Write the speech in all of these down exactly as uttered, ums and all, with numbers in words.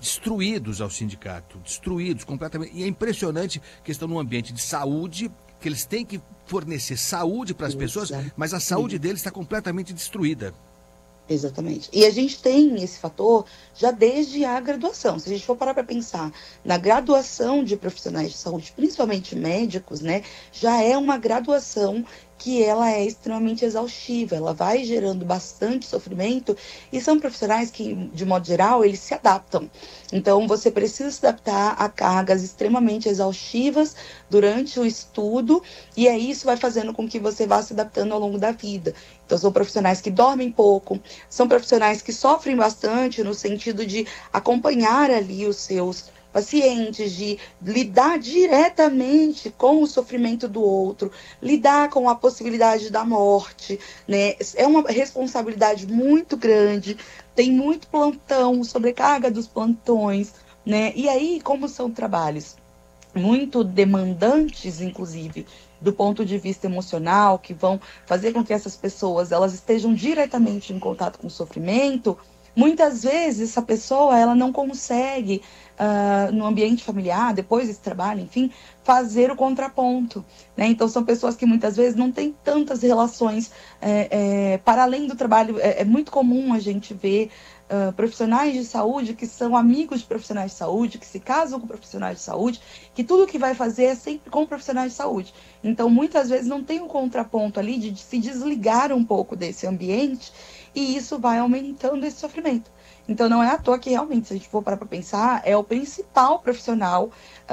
destruídos ao sindicato, destruídos completamente. E é impressionante que estão num ambiente de saúde, que eles têm que fornecer saúde para as pessoas, mas a saúde deles está completamente destruída. Exatamente. E a gente tem esse fator já desde a graduação. Se a gente for parar para pensar na graduação de profissionais de saúde, principalmente médicos, né, já é uma graduação que ela é extremamente exaustiva, ela vai gerando bastante sofrimento, e são profissionais que, de modo geral, eles se adaptam. Então, você precisa se adaptar a cargas extremamente exaustivas durante o estudo, e aí isso vai fazendo com que você vá se adaptando ao longo da vida. Então, são profissionais que dormem pouco, são profissionais que sofrem bastante no sentido de acompanhar ali os seus pacientes, de lidar diretamente com o sofrimento do outro, lidar com a possibilidade da morte, né? É uma responsabilidade muito grande, tem muito plantão, sobrecarga dos plantões, né? E aí, como são trabalhos muito demandantes, inclusive, do ponto de vista emocional, que vão fazer com que essas pessoas elas estejam diretamente em contato com o sofrimento, muitas vezes essa pessoa ela não consegue, uh, no ambiente familiar, depois desse trabalho, enfim, fazer o contraponto, né? Então são pessoas que muitas vezes não têm tantas relações é, é, para além do trabalho. É, é muito comum a gente ver Uh, profissionais de saúde que são amigos de profissionais de saúde, que se casam com profissionais de saúde, que tudo que vai fazer é sempre com profissionais de saúde. Então, muitas vezes não tem um contraponto ali de se desligar um pouco desse ambiente, e isso vai aumentando esse sofrimento. Então, não é à toa que realmente, se a gente for parar para pensar, é o principal profissional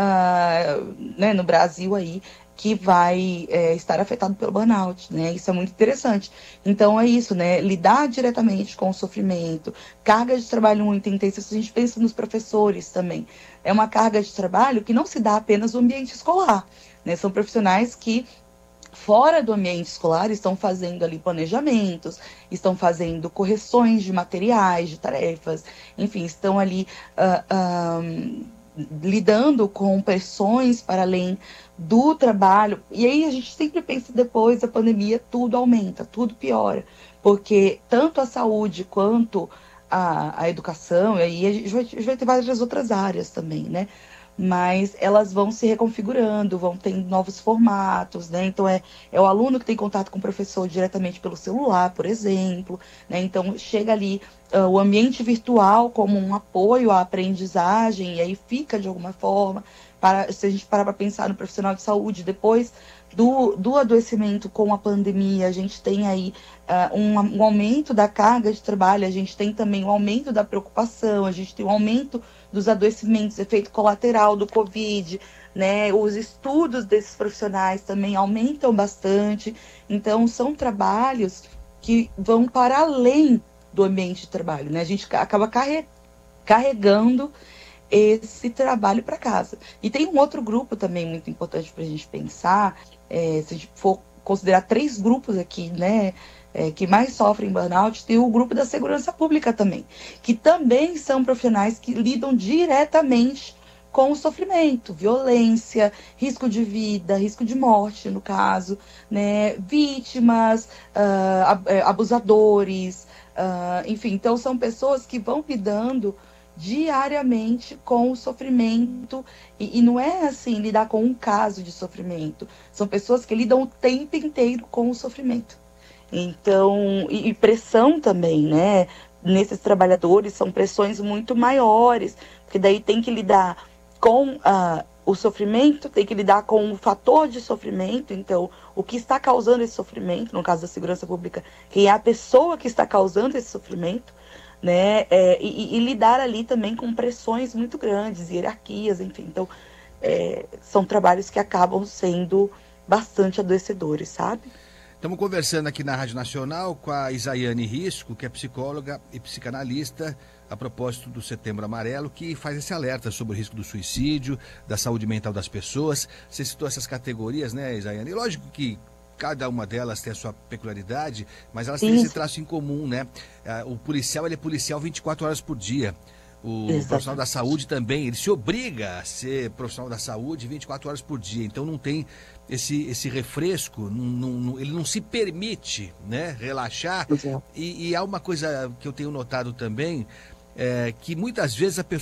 uh, né, no Brasil aí, que vai é, estar afetado pelo burnout, né? Isso é muito interessante. Então é isso, né? Lidar diretamente com o sofrimento, carga de trabalho muito intensa. Se a gente pensa nos professores também, é uma carga de trabalho que não se dá apenas no ambiente escolar, né? São profissionais que fora do ambiente escolar estão fazendo ali planejamentos, estão fazendo correções de materiais, de tarefas, enfim, estão ali uh, um, lidando com pressões para além do trabalho. E aí a gente sempre pensa, depois da pandemia tudo aumenta, tudo piora, porque tanto a saúde quanto a, a educação, e aí a gente, vai, a gente vai ter várias outras áreas também, né? Mas elas vão se reconfigurando, vão ter novos formatos, né? Então é, é o aluno que tem contato com o professor diretamente pelo celular, por exemplo, né? Então chega ali uh, o ambiente virtual como um apoio à aprendizagem, e aí fica de alguma forma. Para, se a gente parar para pensar no profissional de saúde, depois do, do adoecimento com a pandemia, a gente tem aí uh, um, um aumento da carga de trabalho, a gente tem também um aumento da preocupação, a gente tem um aumento dos adoecimentos, efeito colateral do Covid, né? Os estudos desses profissionais também aumentam bastante. Então, são trabalhos que vão para além do ambiente de trabalho, né? A gente acaba carre- carregando esse trabalho para casa. E tem um outro grupo também muito importante para a gente pensar, é, se a gente for considerar três grupos aqui, né, é, que mais sofrem burnout, tem o grupo da segurança pública também, que também são profissionais que lidam diretamente com o sofrimento, violência, risco de vida, risco de morte, no caso, né, vítimas, uh, abusadores, uh, enfim, então são pessoas que vão lidando diariamente com o sofrimento, e, e não é assim lidar com um caso de sofrimento, são pessoas que lidam o tempo inteiro com o sofrimento. Então, e, e pressão também, né? Nesses trabalhadores são pressões muito maiores, porque daí tem que lidar com uh, o sofrimento, tem que lidar com o fator de sofrimento, então o que está causando esse sofrimento, no caso da segurança pública, quem é a pessoa que está causando esse sofrimento, né? É, e, e lidar ali também com pressões muito grandes, hierarquias, enfim. Então, é, são trabalhos que acabam sendo bastante adoecedores, sabe? Estamos conversando aqui na Rádio Nacional com a Isaiane Risco, que é psicóloga e psicanalista, a propósito do Setembro Amarelo, que faz esse alerta sobre o risco do suicídio, da saúde mental das pessoas. Você citou essas categorias, né, Isaiane? E lógico que cada uma delas tem a sua peculiaridade, mas elas têm esse traço em comum, né? O policial, ele é policial vinte e quatro horas por dia. O Exatamente. Profissional da saúde também, ele se obriga a ser profissional da saúde vinte e quatro horas por dia. Então não tem esse, esse refresco, não, não, ele não se permite, né, relaxar. E, e há uma coisa que eu tenho notado também, é que muitas vezes a pessoa